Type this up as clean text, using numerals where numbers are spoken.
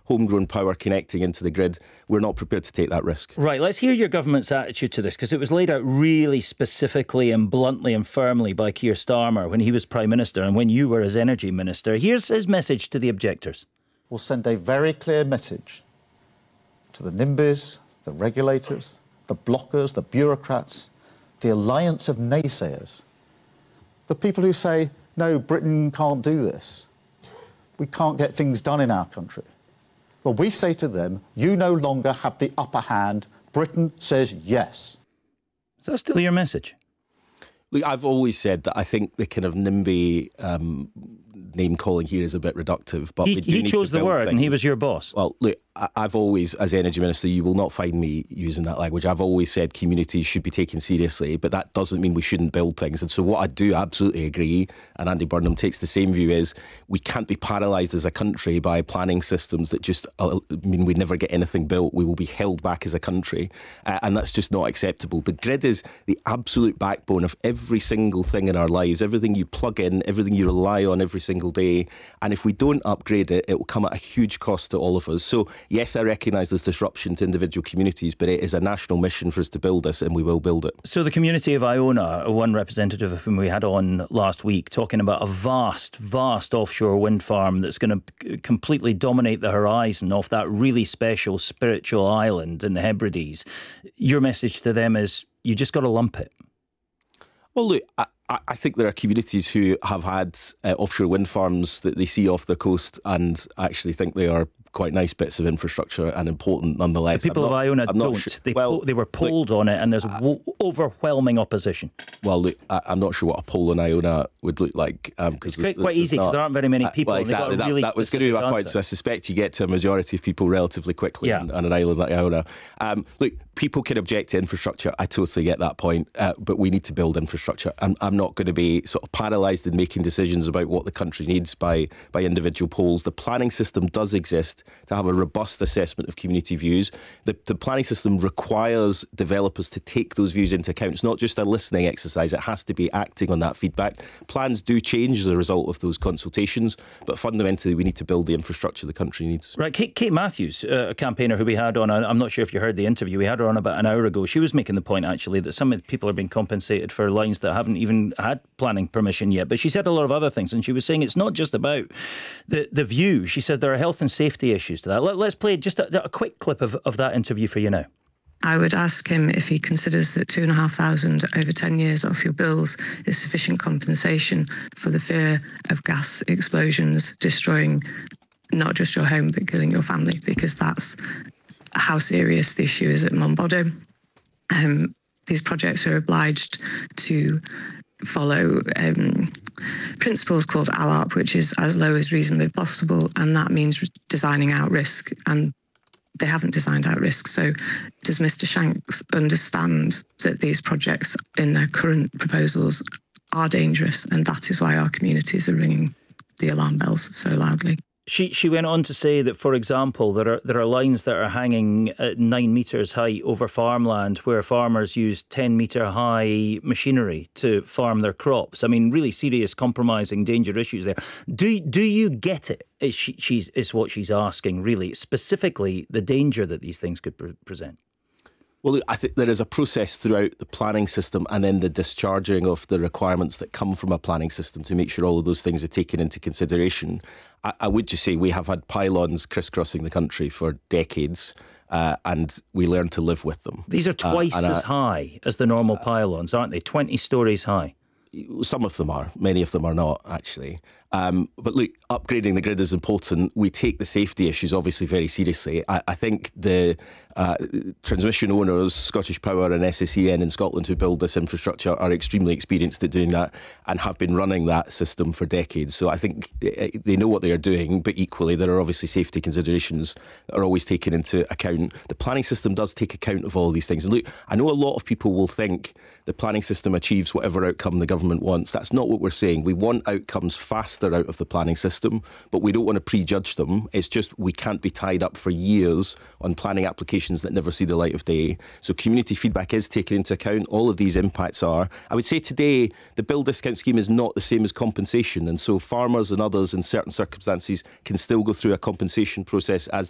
homegrown power connecting into the grid. We're not prepared to take that risk. Right, let's hear your government's attitude to this, because it was laid out really specifically and bluntly and firmly by Keir Starmer when he was Prime Minister and when you were as Energy Minister. Here's his message to the objectors. We'll send a very clear message to the NIMBYs, the regulators, the blockers, the bureaucrats, the alliance of naysayers, the people who say, no, Britain can't do this. We can't get things done in our country. Well, we say to them, you no longer have the upper hand. Britain says yes. Is that still your message? Look, I've always said that I think the kind of NIMBY name calling here is a bit reductive. But he chose the word and he was your boss. Well, look, I've always, as Energy Minister, you will not find me using that language. I've always said communities should be taken seriously, but that doesn't mean we shouldn't build things. And so what I do absolutely agree, and Andy Burnham takes the same view, is we can't be paralysed as a country by planning systems that just mean we never get anything built. We will be held back as a country, and that's just not acceptable. The grid is the absolute backbone of every single thing in our lives, everything you plug in, everything you rely on every single day. And if we don't upgrade it, it will come at a huge cost to all of us. So yes, I recognise there's disruption to individual communities, but it is a national mission for us to build this, and we will build it. So the community of Iona, one representative of whom we had on last week, talking about a vast, vast offshore wind farm that's going to completely dominate the horizon off that really special spiritual island in the Hebrides. Your message to them is, you just got to lump it. Well, look, I think there are communities who have had offshore wind farms that they see off their coast and actually think they are quite nice bits of infrastructure and important nonetheless. The people of Iona don't. Sure. They were polled on it and there's overwhelming opposition. Well, look, I'm not sure what a poll in Iona would look like. It's quite easy because there aren't very many people. Well, exactly. That was going to be my point. So I suspect you get to a majority of people relatively quickly on an island like Iona. Look, people can object to infrastructure. I totally get that point. But we need to build infrastructure. I'm not going to be sort of paralysed in making decisions about what the country needs by individual polls. The planning system does exist to have a robust assessment of community views. The planning system requires developers to take those views into account. It's not just a listening exercise. It has to be acting on that feedback. Plans do change as a result of those consultations, but fundamentally we need to build the infrastructure the country needs. Right, Kate Matthews, a campaigner who we had on, I'm not sure if you heard the interview, we had her on about an hour ago. She was making the point actually that some of the people are being compensated for lines that haven't even had planning permission yet, but she said a lot of other things, and she was saying it's not just about the view. She said there are health and safety issues to that. Let's play just a quick clip of that interview for you now. I would ask him if he considers that 2,500 over 10 years off your bills is sufficient compensation for the fear of gas explosions destroying not just your home but killing your family, because that's how serious the issue is at Monboddo. These projects are obliged to follow principles called ALARP, which is as low as reasonably possible, and that means designing out risk, and they haven't designed out risk. So does Mr Shanks understand that these projects in their current proposals are dangerous, and that is why our communities are ringing the alarm bells so loudly? She went on to say that, for example, there are lines that are hanging at 9 metres height over farmland where farmers use 10 metre high machinery to farm their crops. I mean, really serious compromising danger issues there. Do you get it? Is what she's asking, really, specifically the danger that these things could present. Well, I think there is a process throughout the planning system and then the discharging of the requirements that come from a planning system to make sure all of those things are taken into consideration. I would just say we have had pylons crisscrossing the country for decades, and we learn to live with them. These are twice as high as the normal pylons, aren't they? 20 stories high. Some of them are. Many of them are not, actually. But look, upgrading the grid is important. We take the safety issues obviously very seriously. I think the transmission owners, Scottish Power and SSEN in Scotland, who build this infrastructure are extremely experienced at doing that and have been running that system for decades. So I think they know what they are doing, but equally there are obviously safety considerations that are always taken into account. The planning system does take account of all these things. And look, I know a lot of people will think the planning system achieves whatever outcome the government wants. That's not what we're saying. We want outcomes faster out of the planning system, but we don't want to prejudge them. It's just we can't be tied up for years on planning applications that never see the light of day. So community feedback is taken into account. All of these impacts are. I would say today the bill discount scheme is not the same as compensation, and so farmers and others in certain circumstances can still go through a compensation process as